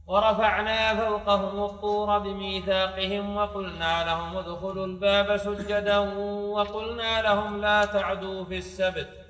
ورفعنا فوقهم الطور بميثاقهم وقلنا لهم ادخلوا الباب سجدا وقلنا لهم لا تعدوا في السبت